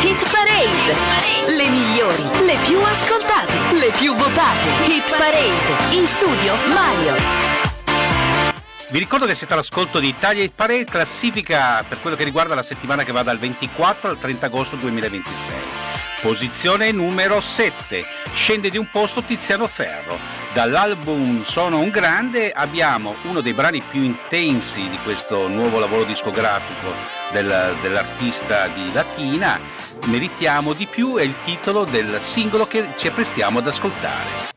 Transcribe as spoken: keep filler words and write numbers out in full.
Hit Parade, le migliori, le più ascoltate, le più votate. Hit Parade, in studio Mario. Vi ricordo che siete all'ascolto di Italia Hit Parade, classifica per quello che riguarda la settimana che va dal ventiquattro al trenta agosto duemilaventisei. Posizione numero sette, scende di un posto Tiziano Ferro. Dall'album Sono un grande abbiamo uno dei brani più intensi di questo nuovo lavoro discografico del, dell'artista di Latina. Meritiamo di più è il titolo del singolo che ci apprestiamo ad ascoltare.